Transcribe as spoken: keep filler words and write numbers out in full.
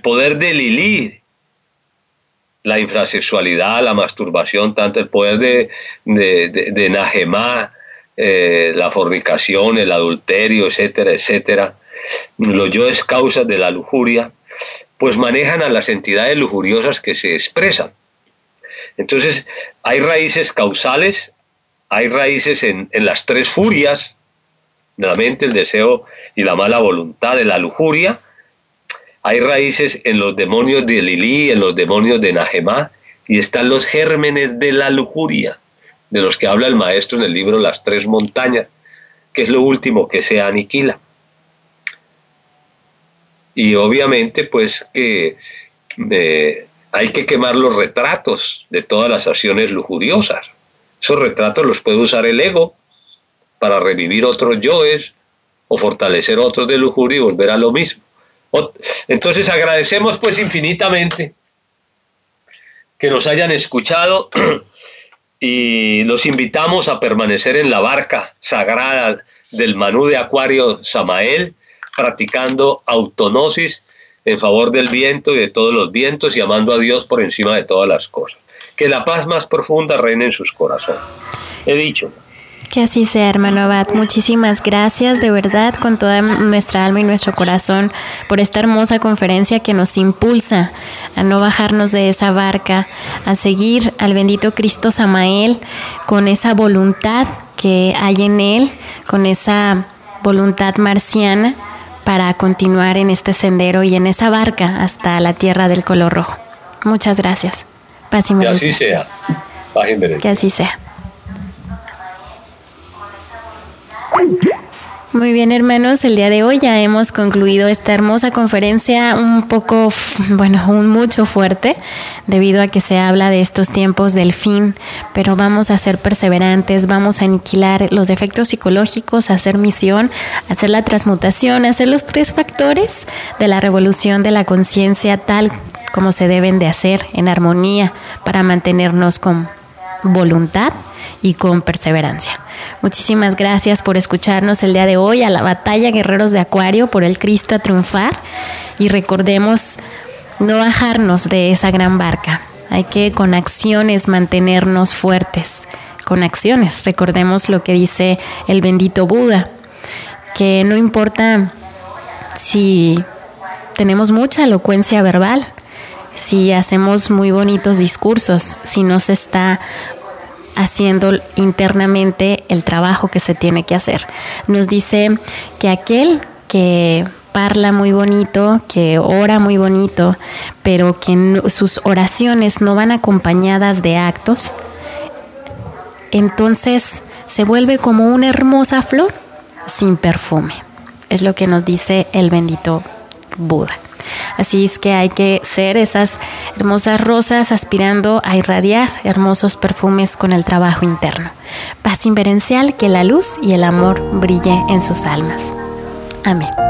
poder de Lilith, la infrasexualidad, la masturbación, tanto el poder de, de, de, de Najemá, eh, la fornicación, el adulterio, etcétera, etcétera, los yoes causas de la lujuria, pues manejan a las entidades lujuriosas que se expresan. Entonces, hay raíces causales, hay raíces en, en las tres furias, de la mente, el deseo y la mala voluntad, de la lujuria. Hay raíces en los demonios de Lilí, en los demonios de Najemá, y están los gérmenes de la lujuria, de los que habla el maestro en el libro Las Tres Montañas, que es lo último que se aniquila. Y obviamente pues que eh, hay que quemar los retratos de todas las acciones lujuriosas. Esos retratos los puede usar el ego para revivir otros yoes o fortalecer otros de lujuria y volver a lo mismo. Entonces agradecemos pues infinitamente que nos hayan escuchado y los invitamos a permanecer en la barca sagrada del Manú de Acuario Samael, practicando autonosis en favor del viento y de todos los vientos y amando a Dios por encima de todas las cosas. Que la paz más profunda reine en sus corazones. He dicho. Que así sea, hermano Abad. Muchísimas gracias, de verdad, con toda nuestra alma y nuestro corazón, por esta hermosa conferencia que nos impulsa a no bajarnos de esa barca, a seguir al bendito Cristo Samael con esa voluntad que hay en él, con esa voluntad marciana, para continuar en este sendero y en esa barca hasta la tierra del color rojo. Muchas gracias. Paz y que así sea. Paz y merencia. Que así sea. Muy bien, hermanos, el día de hoy ya hemos concluido esta hermosa conferencia, un poco, bueno, un mucho fuerte, debido a que se habla de estos tiempos del fin, pero vamos a ser perseverantes, vamos a aniquilar los defectos psicológicos, a hacer misión, a hacer la transmutación, a hacer los tres factores de la revolución de la conciencia tal como se deben de hacer en armonía para mantenernos con voluntad y con perseverancia. Muchísimas gracias por escucharnos el día de hoy a la batalla Guerreros de Acuario por el Cristo a triunfar, y recordemos no bajarnos de esa gran barca. Hay que con acciones mantenernos fuertes, con acciones. Recordemos lo que dice el bendito Buda, que no importa si tenemos mucha elocuencia verbal, si hacemos muy bonitos discursos, si no se está haciendo internamente el trabajo que se tiene que hacer. Nos dice que aquel que parla muy bonito, que ora muy bonito, pero que no, sus oraciones no van acompañadas de actos, entonces se vuelve como una hermosa flor sin perfume. Es lo que nos dice el bendito Buda. Así es que hay que ser esas hermosas rosas aspirando a irradiar hermosos perfumes con el trabajo interno. Paz inverencial, que la luz y el amor brille en sus almas. Amén.